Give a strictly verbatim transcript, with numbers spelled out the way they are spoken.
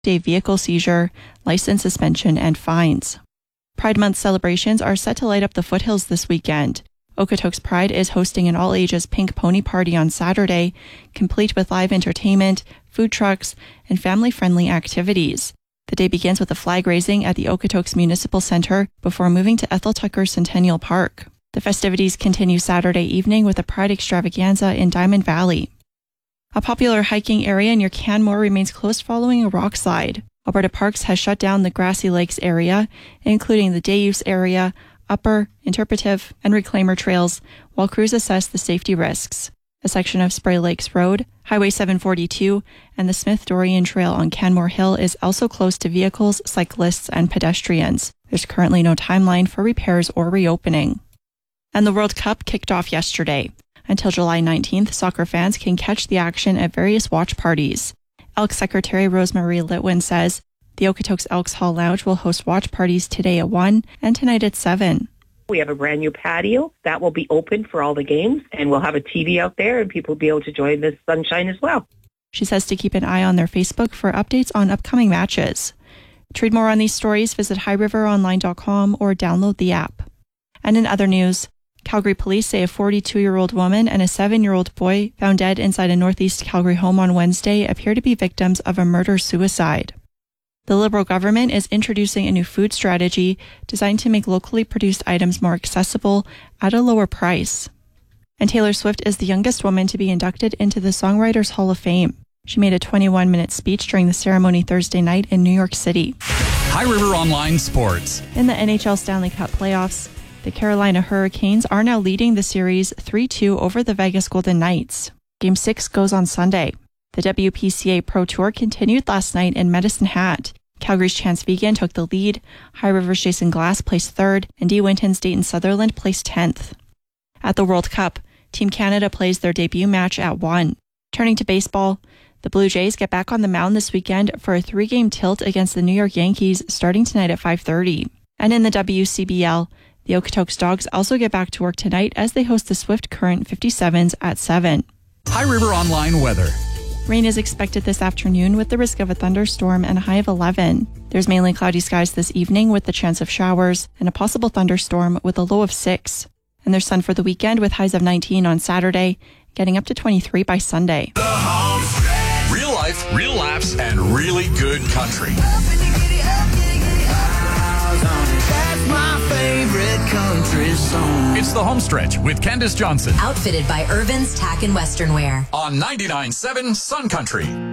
day vehicle seizure, license suspension, and fines. Pride Month celebrations are set to light up the foothills this weekend. Okotoks Pride is hosting an all-ages pink pony party on Saturday, complete with live entertainment, food trucks, and family-friendly activities. The day begins with a flag raising at the Okotoks Municipal Center before moving to Ethel Tucker Centennial Park. The festivities continue Saturday evening with a Pride extravaganza in Diamond Valley. A popular hiking area near Canmore remains closed following a rock slide. Alberta Parks has shut down the Grassy Lakes area, including the day use area, Upper, Interpretive, and Reclaimer trails, while crews assess the safety risks. A section of Spray Lakes Road, Highway seven forty-two, and the Smith-Dorian Trail on Canmore Hill is also closed to vehicles, cyclists, and pedestrians. There's currently no timeline for repairs or reopening. And the World Cup kicked off yesterday. Until July nineteenth, soccer fans can catch the action at various watch parties. Elks Secretary Rosemarie Litwin says the Okotoks Elks Hall Lounge will host watch parties today at one and tonight at seven. We have a brand new patio that will be open for all the games, and we'll have a T V out there, and people will be able to enjoy the sunshine as well. She says to keep an eye on their Facebook for updates on upcoming matches. To read more on these stories, visit high river online dot com or download the app. And in other news, Calgary police say a forty-two-year-old woman and a seven-year-old boy found dead inside a northeast Calgary home on Wednesday appear to be victims of a murder-suicide. The Liberal government is introducing a new food strategy designed to make locally produced items more accessible at a lower price. And Taylor Swift is the youngest woman to be inducted into the Songwriters Hall of Fame. She made a twenty-one minute speech during the ceremony Thursday night in New York City. High River Online Sports. In the N H L Stanley Cup playoffs, the Carolina Hurricanes are now leading the series three two over the Vegas Golden Knights. Game six goes on Sunday. The W P C A Pro Tour continued last night in Medicine Hat. Calgary's Chance Vigen took the lead, High River's Jason Glass placed third, and D. Winton's Dayton Sutherland placed tenth. At the World Cup, Team Canada plays their debut match at one. Turning to baseball, the Blue Jays get back on the mound this weekend for a three-game tilt against the New York Yankees starting tonight at five thirty. And in the W C B L, the Okotoks Dogs also get back to work tonight as they host the Swift Current fifty-sevens at seven. High River Online weather. Rain is expected this afternoon with the risk of a thunderstorm and a high of eleven. There's mainly cloudy skies this evening with the chance of showers and a possible thunderstorm with a low of six. And there's sun for the weekend with highs of nineteen on Saturday, getting up to twenty-three by Sunday. The home stretch. Real life, real laughs, and really good country. That's my favorite country song. It's the home stretch with Candace Johnson. Outfitted by Irvin's Tack and Western Wear. On ninety-nine point seven Sun Country.